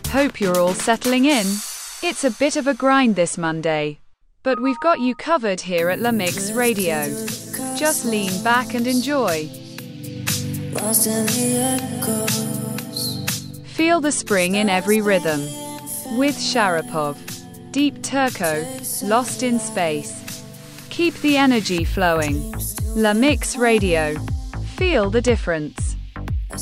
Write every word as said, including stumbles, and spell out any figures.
Hope you're all settling in. It's a bit of a grind this Monday, but we've got you covered here at La Mix Radio. Just lean back and enjoy. Feel the spring in every rhythm. With Sharapov. Deep Turco, Lost in Space. Keep the energy flowing. La Mix Radio. Feel the difference.